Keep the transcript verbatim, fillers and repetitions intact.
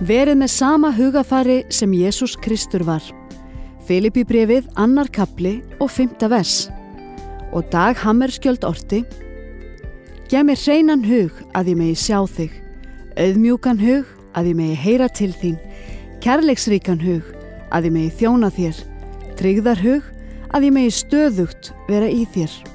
Verið með sama hugafari sem Jesús Kristur var. Filippíbréfið annar kafli og fimmta vers. Og Dag Hammarskjöld orti: Gef mér hreinan hug að ég megi sjá þig, auðmjúkan hug að ég megi heyra til þín, kærleiksríkan hug að ég megi þjóna þér, tryggðar hug að ég megi stöðugt vera í þér.